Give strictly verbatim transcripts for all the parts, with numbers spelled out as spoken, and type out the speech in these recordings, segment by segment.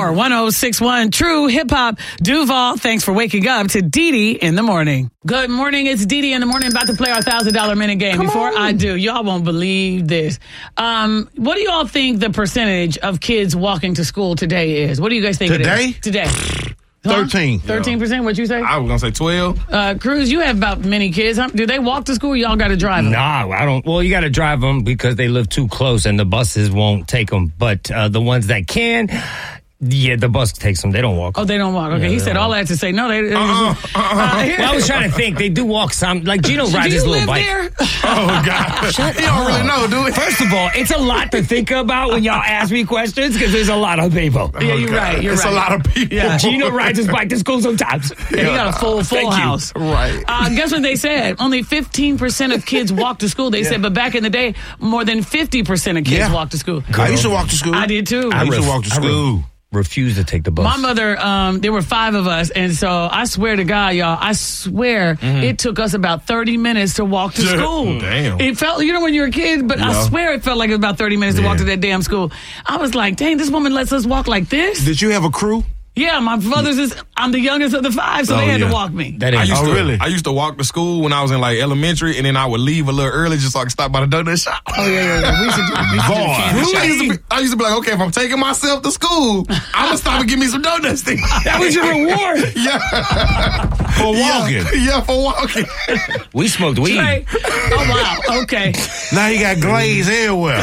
Power one oh six point one True Hip Hop. Duval, thanks for waking up to Dee Dee in the morning. Good morning. It's Dee Dee in the morning, about to play our one thousand dollars minute game. Come Before on. I do, y'all won't believe this. Um, what do y'all think the percentage of kids walking to school today is? What do you guys think Today? it is? Today? thirteen. thirteen percent? What'd you say? I was going to say twelve. Uh, Cruz, you have about many kids. Huh? Do they walk to school? Y'all got to drive them? Nah, I don't. Well, you got to drive them because they live too close and the buses won't take them. But uh, the ones that can, yeah, the bus takes them. They don't walk. Oh, they don't walk. Okay, Yeah, he they said don't all walk. that to say no. They. Uh-uh, uh-uh. Uh, here- Well, I was trying to think. They do walk some. Like Gino rides do his you little live bike. there? Oh, God. You don't really know, do it? First of all, it's a lot to think about when y'all ask me questions because there's a lot of people. Yeah, you're right. You're it's right. a lot of people. Yeah. Gino rides his bike to school sometimes. Yeah, he got a full, full Thank you. house. Right. Uh, guess what they said? Only fifteen percent of kids walk to school. They said, but back in the day, more than fifty percent of kids Yeah. walk to school. I used to walk to school. I did too. I used to ref- walk to I ref- school. Refuse to take the bus. My mother, um, there were five of us, and so I swear to God, y'all, I swear it took us about thirty minutes to walk to Yeah. school. Damn. It felt, you know, when you're a kid, but I Yeah. swear it felt like it was about thirty minutes to walk Yeah. to that damn school. I was like, dang, this woman lets us walk like this? Did you have a crew? Yeah, my brothers is, I'm the youngest of the five, so Oh, they had yeah. to walk me. That I ain't used Oh, to, really? I used to walk to school when I was in like elementary, and then I would leave a little early just so I could stop by the donut shop. Oh, yeah, yeah, yeah. We used to do, we used to do Boy. candy I shop. used, to be, I used to be like, okay, if I'm taking myself to school, I'm gonna stop and give me some donuts. That was your reward. Yeah, For walking. Yeah, yeah, for walking. We smoked weed. Right? Oh, wow. Okay. Now you got glaze everywhere.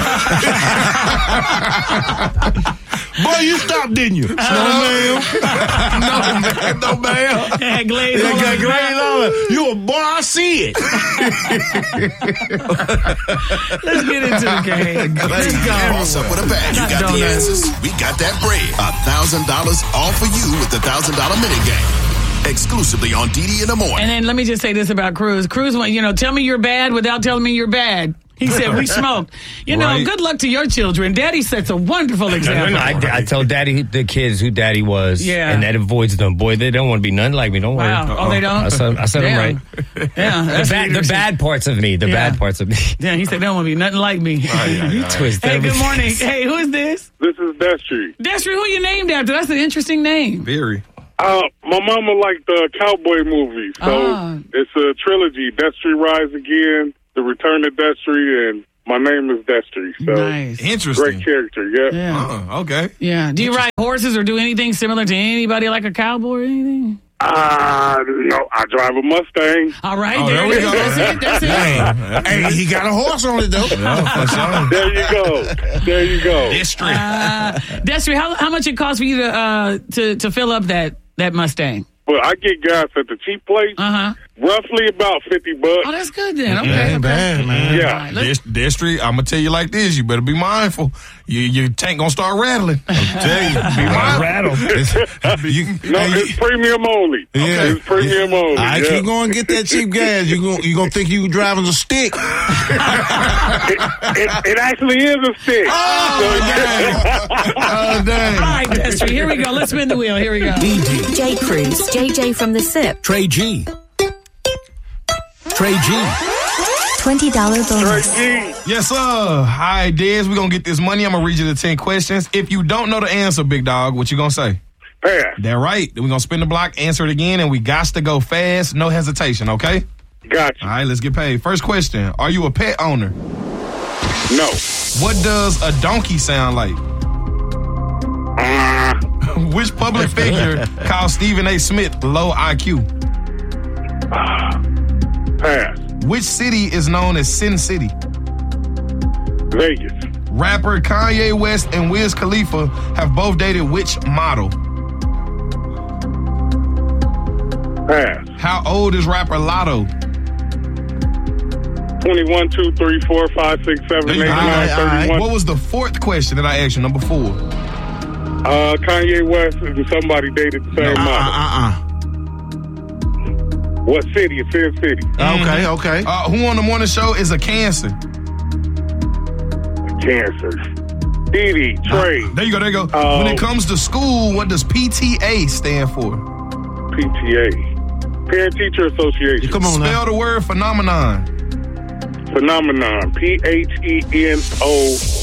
Boy, you stopped, didn't you? No, ma'am. no, man, no, man. Had glaze You all got over the glaze ground. on it. You a boy, I see it. Let's get into the game. Let's go. What's up with a bag? You Not got the donuts. answers. We got that bread. A thousand dollars all for you with the thousand dollar minute game. Exclusively on D D in the morning. And then let me just say this about Cruz. Cruz went, you know, tell me you're bad without telling me you're bad. He said, we smoked. You know, Right. good luck to your children. Daddy sets a wonderful No, no, example. no. I, I tell daddy, the kids who daddy was, Yeah. and that avoids them. Boy, they don't want to be nothing like me. Don't worry. Wow. Oh, they don't? I said, I said them Damn. right. Yeah. The that's bad, the leadership. bad parts of me. The Yeah. bad parts of me. Yeah, he said, they don't want to be nothing like me. You twist Hey, good everything. morning. Hey, who is this? This is Destry. Destry, who you named after? That's an interesting name. Very. Uh, my mama liked the cowboy movies, so Ah. it's a trilogy: Destry Rise Again, The Return of Destry, and my name is Destry. So Nice. Interesting. great character, yeah. Yeah. Uh, okay. Yeah. Do you ride horses or do anything similar to anybody like a cowboy or anything? Uh, no, I drive a Mustang. All right. Oh, there, there it we is. go. That's it. That's it. Hey, he got a horse on it, though. Yeah, for sure. There you go. There you go. District. Uh, Destry, how, how much it costs for you to uh, to to fill up that, that Mustang? But I get gas at the cheap place, Uh-huh. roughly about fifty bucks. Oh, that's good then. Okay. Ain't okay. bad, man. Yeah. All right, let's- Dis- district, I'm gonna tell you like this: you better be mindful. You, your tank gonna start rattling. I'm tell you, be mindful. Rattle. You, No, hey, it's premium only. Yeah. It's premium only. I yeah. keep going to get that cheap gas. You're going you gonna think you driving a stick. it, it, it actually is a stick. Oh, dang. Oh, All dang. right, Destry, here we go. Let's spin the wheel. Here we go. D D, J Cruz, J J from the S I P, Trey G. Trey G. twenty dollars bonus. Gee, Yes, sir. All right, Dez, we're gonna get this money. I'm gonna read you the ten questions. If you don't know the answer, big dog, what you gonna say? pass. That right. Then we're gonna spin the block, answer it again, and we got to go fast, no hesitation, okay? Got you. All right, let's get paid. First question: are you a pet owner? No. What does a donkey sound like? Uh, Which public figure called Stephen A. Smith low I Q? pass. Which city is known as Sin City? Vegas. Rapper Kanye West and Wiz Khalifa have both dated which model? Pass. How old is rapper Lotto? twenty-one, two, three, four, five, six, seven, eight, All nine, right, all right. thirty-one. What was the fourth question that I asked you? Number four. Uh, Kanye West and somebody dated the same Uh, model. uh, uh. What city? It's Sin City. Okay, okay. Uh, who on the morning show is a Cancer? Cancer. Dee Dee, Trey, There you go, there you go. Oh. When it comes to school, what does P T A stand for? P T A. Parent Teacher Association. Come on now. Spell the word phenomenon. Phenomenon. P H E N O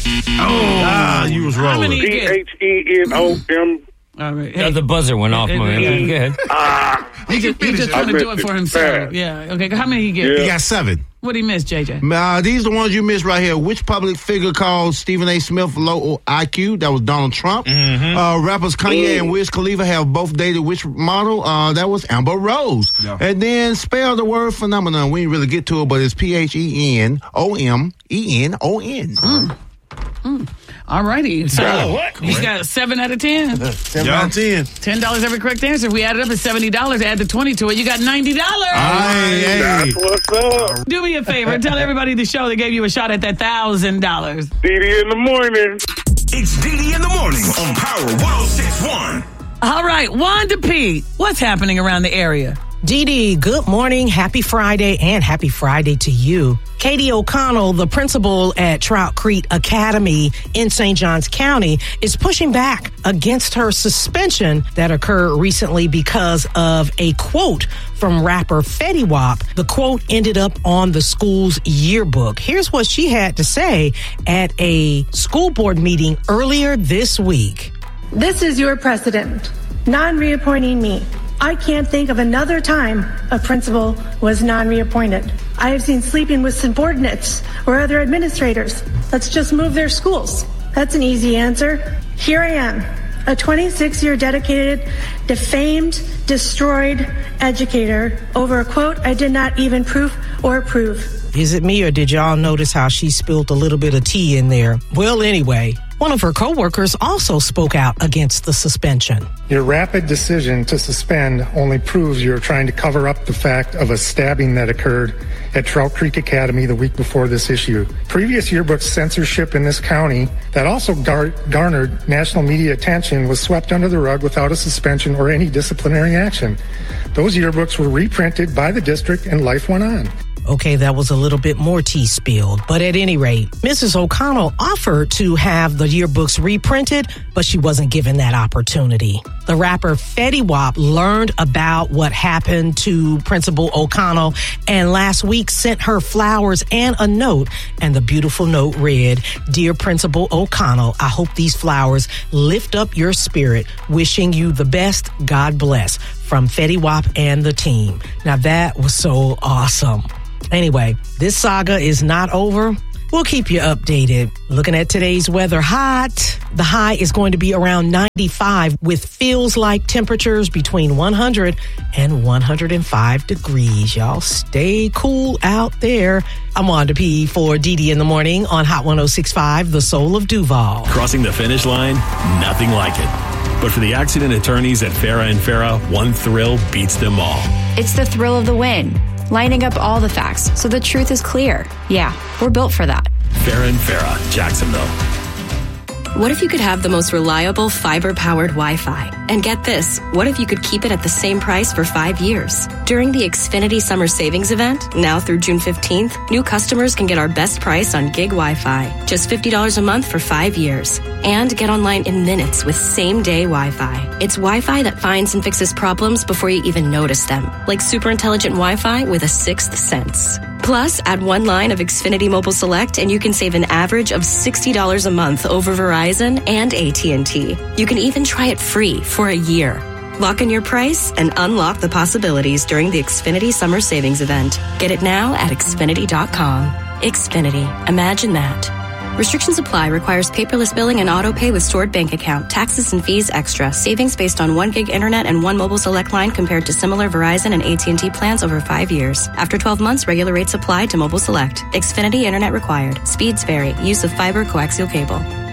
Oh, ah, you was How rolling. many you D get? H E N O M. All right. Uh, the buzzer went off, Hey, man. hey, Go ahead. Ah, He just, he just trying to I do it missed for it. himself. Bad. Yeah. Okay. How many he get? Yeah. He got seven. What did he miss, J J? Uh, these are the ones you missed right here. Which public figure called Stephen A. Smith low I Q? That was Donald Trump. Mm-hmm. Uh, rappers Kanye and Wiz Khalifa have both dated which model? Uh, that was Amber Rose. Yeah. And then spell the word phenomenon. We didn't really get to it, but it's P H E N O M E N O N. Mm. Mm. All righty. So Yeah. he's got seven out of ten. Seven out of ten. Ten dollars every correct answer. If we add it up, it's seventy dollars. Add the twenty to it, you got ninety dollars. Hey, hey. that's what's up. Do me a favor and tell everybody the show that gave you a shot at that thousand dollars. Didi in the morning. It's Didi in the morning on Power one oh six point one. All right, Wanda P. What's happening around the area? Didi, good morning, happy Friday, and happy Friday to you. Katie O'Connell, the principal at Trout Creek Academy in Saint Johns County, is pushing back against her suspension that occurred recently because of a quote from rapper Fetty Wap. The quote ended up on the school's yearbook. Here's what she had to say at a school board meeting earlier this week. This is your precedent, non-reappointing me. I can't think of another time a principal was non-reappointed. I have seen sleeping with subordinates or other administrators. Let's just move their schools. That's an easy answer. Here I am, a twenty-six-year dedicated, defamed, destroyed educator over a quote I did not even proof or approve. Is it me, or did y'all notice how she spilled a little bit of tea in there? Well, anyway, one of her coworkers also spoke out against the suspension. Your rapid decision to suspend only proves you're trying to cover up the fact of a stabbing that occurred at Trout Creek Academy the week before this issue. Previous yearbook censorship in this county that also gar- garnered national media attention was swept under the rug without a suspension or any disciplinary action. Those yearbooks were reprinted by the district and life went on. Okay, that was a little bit more tea spilled. But at any rate, Missus O'Connell offered to have the yearbooks reprinted, but she wasn't given that opportunity. The rapper Fetty Wap learned about what happened to Principal O'Connell and last week sent her flowers and a note. And the beautiful note read, "Dear Principal O'Connell, I hope these flowers lift up your spirit. Wishing you the best. God bless." From Fetty Wap and the team. Now that was so awesome. Anyway, this saga is not over. We'll keep you updated. Looking at today's weather, hot. The high is going to be around ninety-five with feels like temperatures between one hundred and one hundred five degrees. Y'all stay cool out there. I'm Wanda P for Didi in the Morning on Hot one oh six point five, the soul of Duval. Crossing the finish line, nothing like it. But for the accident attorneys at Farah and Farah, one thrill beats them all. It's the thrill of the win. Lining up all the facts so the truth is clear. Yeah, we're built for that. Farah and Farah, Jacksonville. What if you could have the most reliable fiber-powered Wi-Fi? And get this, what if you could keep it at the same price for five years? During the Xfinity Summer Savings Event, now through June fifteenth, new customers can get our best price on gig Wi-Fi. Just fifty dollars a month for five years. And get online in minutes with same-day Wi-Fi. It's Wi-Fi that finds and fixes problems before you even notice them. Like super intelligent Wi-Fi with a sixth sense. Plus, add one line of Xfinity Mobile Select and you can save an average of sixty dollars a month over Verizon and A T and T. You can even try it free for a year. Lock in your price and unlock the possibilities during the Xfinity Summer Savings Event. Get it now at Xfinity dot com. Xfinity. Imagine that. Restrictions apply. Requires paperless billing and auto pay with stored bank account. Taxes and fees extra. Savings based on one gig internet and one mobile select line compared to similar Verizon and A T and T plans over five years. After twelve months, regular rates apply to mobile select. Xfinity internet required. Speeds vary. Use of fiber coaxial cable.